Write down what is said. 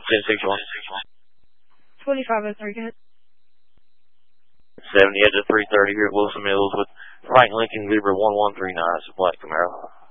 1061. 2503, go ahead. 70 at the 330 here at Wilson Mills with Frank Lincoln Zebra 1139, it's a black Camaro.